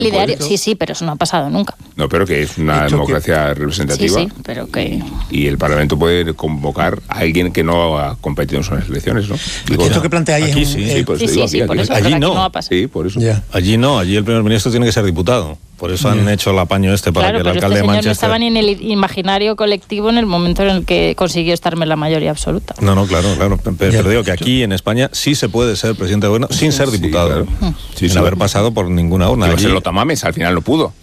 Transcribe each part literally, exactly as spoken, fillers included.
Ideario, sí, sí, pero eso no ha pasado nunca. No, pero que es una democracia que... representativa. Sí, sí, pero que... Y el Parlamento puede convocar a alguien que no ha competido en esas elecciones, ¿no? Digo, esto que planteáis aquí es un... sí, sí, por eso sí, digo, sí, aquí, por aquí. eso, allí no. no ha pasado. Sí, por eso. Yeah. Allí no, allí el primer ministro tiene que ser diputado. Por eso han yeah. hecho el apaño este para claro, que el pero alcalde este de Manchester... no estaba ni en el imaginario colectivo en el momento en el que consiguió estarme la mayoría absoluta. No, no, claro, claro. Pero, pero digo que aquí en España sí se puede ser presidente de gobierno sin ser diputado. Sí, claro. sí, sin sí. haber pasado por ninguna urna. Allí... lo Tamames, al final no pudo.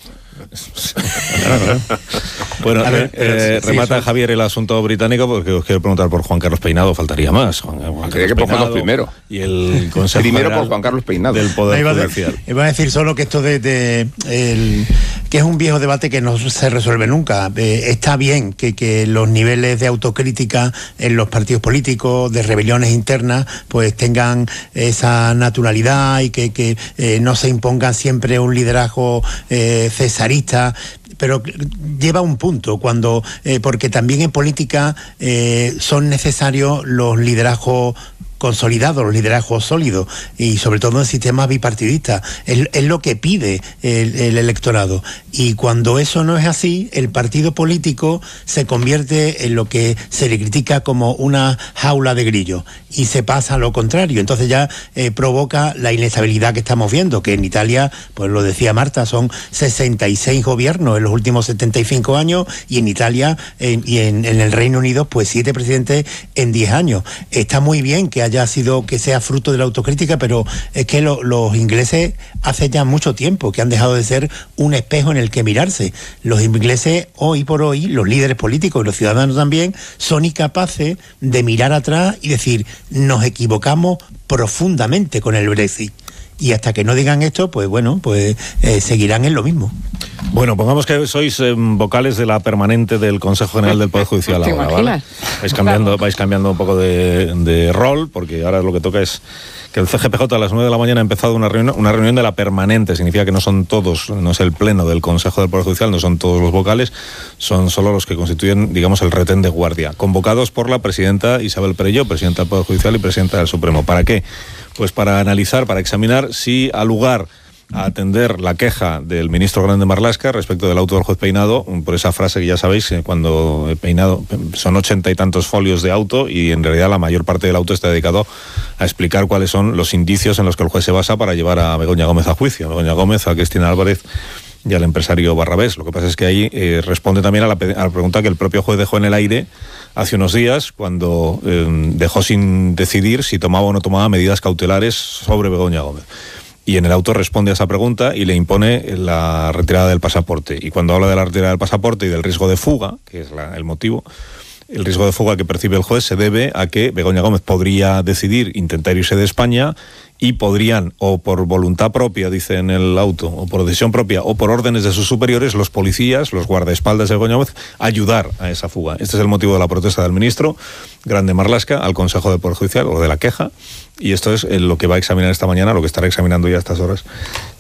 Claro, claro. Bueno, a ver, eh, sí, remata sí, Javier el asunto británico porque os quiero preguntar por Juan Carlos Peinado, faltaría más. Juan, Juan Quería que por Juan Carlos primero. Y el Consejo Primero General por Juan Carlos Peinado. Del Poder iba Judicial. De, iba a decir solo que esto de, de el, que es un viejo debate que no se resuelve nunca. Eh, está bien que, que los niveles de autocrítica en los partidos políticos, de rebeliones internas, pues tengan esa naturalidad y que, que eh, no se imponga siempre un liderazgo eh, cesarista. Pero lleva un punto, cuando eh, porque también en política eh, son necesarios los liderazgos consolidados, los liderazgos sólidos, y sobre todo en sistemas bipartidistas. Es, es lo que pide el, el electorado. Y cuando eso no es así, el partido político se convierte en lo que se le critica como una jaula de grillos, y se pasa a lo contrario. Entonces ya eh, provoca la inestabilidad que estamos viendo, que en Italia, pues lo decía Marta, son sesenta y seis gobiernos en los últimos setenta y cinco años, y en Italia eh, y en, en el Reino Unido, pues siete presidentes en diez años. Está muy bien que haya sido, que sea fruto de la autocrítica, pero es que lo, los ingleses hace ya mucho tiempo que han dejado de ser un espejo en el que mirarse. Los ingleses, hoy por hoy, los líderes políticos y los ciudadanos también, son incapaces de mirar atrás y decir, nos equivocamos profundamente con el Brexit. Y hasta que no digan esto, pues bueno, pues eh, seguirán en lo mismo. Bueno, pongamos que sois eh, vocales de la permanente del Consejo General del Poder Judicial ahora, ¿vale? Vais cambiando, vais cambiando un poco de, de rol, porque ahora lo que toca es que el C G P J a las nueve de la mañana ha empezado una reunión, una reunión de la permanente. Significa que no son todos, no es el pleno del Consejo del Poder Judicial, no son todos los vocales, son solo los que constituyen, digamos, el retén de guardia, convocados por la presidenta Isabel Perelló, presidenta del Poder Judicial y presidenta del Supremo. ¿Para qué? Pues para analizar, para examinar si ha lugar a atender la queja del ministro Grande Marlaska respecto del auto del juez Peinado, por esa frase que ya sabéis, cuando Peinado, son ochenta y tantos folios de auto, y en realidad la mayor parte del auto está dedicado a explicar cuáles son los indicios en los que el juez se basa para llevar a Begoña Gómez a juicio, a Begoña Gómez, a Cristina Álvarez y al empresario Barrabés. Lo que pasa es que ahí eh, responde también a la, a la pregunta que el propio juez dejó en el aire hace unos días, cuando eh, dejó sin decidir si tomaba o no tomaba medidas cautelares sobre Begoña Gómez. Y en el auto responde a esa pregunta y le impone la retirada del pasaporte. Y cuando habla de la retirada del pasaporte y del riesgo de fuga, que es la, el motivo, el riesgo de fuga que percibe el juez se debe a que Begoña Gómez podría decidir intentar irse de España, y podrían, o por voluntad propia, dice en el auto, o por decisión propia, o por órdenes de sus superiores, los policías, los guardaespaldas de Begoña Gómez, ayudar a esa fuga. Este es el motivo de la protesta del ministro Grande Marlaska al Consejo de Poder Judicial, o de la queja, y esto es lo que va a examinar esta mañana, lo que estará examinando ya a estas horas,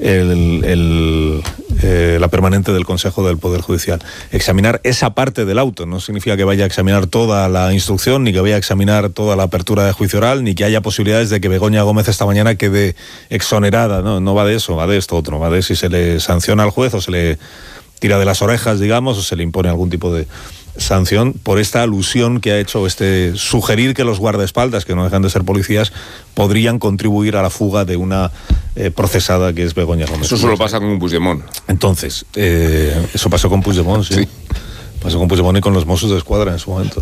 el, el, eh, la permanente del Consejo del Poder Judicial. Examinar esa parte del auto, no significa que vaya a examinar toda la instrucción, ni que vaya a examinar toda la apertura de juicio oral, ni que haya posibilidades de que Begoña Gómez esta mañana quede exonerada. No, no va de eso, va de esto otro, va de si se le sanciona al juez o se le tira de las orejas, digamos, o se le impone algún tipo de sanción por esta alusión que ha hecho, este sugerir que los guardaespaldas, que no dejan de ser policías, podrían contribuir a la fuga de una eh, procesada que es Begoña Gómez. Eso solo pasa con Puigdemont. Entonces, eh, eso pasó con Puigdemont, sí. sí. Pasó con Puigdemont y con los Mossos de Escuadra en su momento.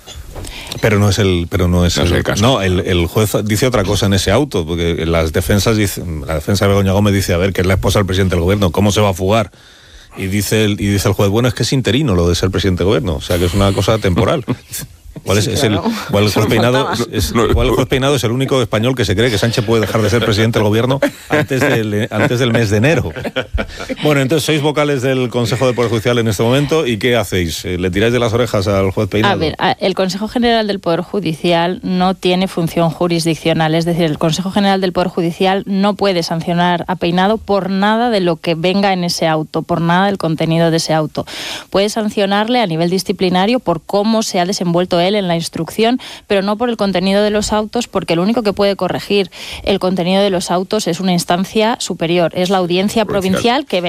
Pero no es el, pero no es, no el, es el caso. No, el, el juez dice otra cosa en ese auto, porque las defensas dicen, la defensa de Begoña Gómez dice, a ver, que es la esposa del presidente del gobierno, ¿cómo se va a fugar? Y dice el, y dice el juez, bueno, es que es interino lo de ser presidente de gobierno, o sea que es una cosa temporal. ¿Cuál es, sí, es el, claro. ¿cuál el juez Peinado es, ¿cuál el juez Peinado es el único español que se cree que Sánchez puede dejar de ser presidente del gobierno antes del, antes del mes de enero? Bueno, entonces sois vocales del Consejo de Poder Judicial en este momento, ¿y qué hacéis? ¿Le tiráis de las orejas al juez Peinado? A ver, el Consejo General del Poder Judicial no tiene función jurisdiccional, es decir, el Consejo General del Poder Judicial no puede sancionar a Peinado por nada de lo que venga en ese auto, por nada del contenido de ese auto. Puede sancionarle a nivel disciplinario por cómo se ha desenvuelto él en la instrucción, pero no por el contenido de los autos, porque lo único que puede corregir el contenido de los autos es una instancia superior, es la audiencia provincial que